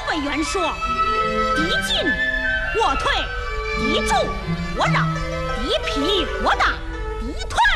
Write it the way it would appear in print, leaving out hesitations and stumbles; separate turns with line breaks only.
委员说：“敌进我退，敌驻我扰，敌疲我打，敌退